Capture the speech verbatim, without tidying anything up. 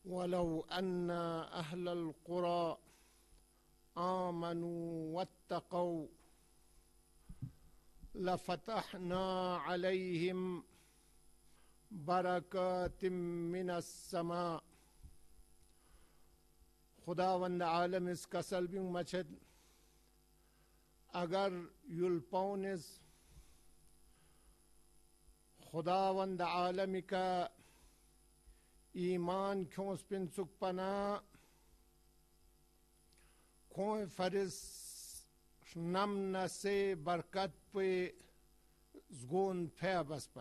वलौ अन्ना अहलल कुरा आमनू वत्तक़ौ लफ़तहना अलैहिम बरकातिम मिनस समा। खुदावंद आलम इस कसल भी मचद अगर युल्पौनिस खुदावंद आलमी का ईमान क्यों स्पिन सुख पना खोए फरिस नम न से बरकत पे ज़गोन फे बस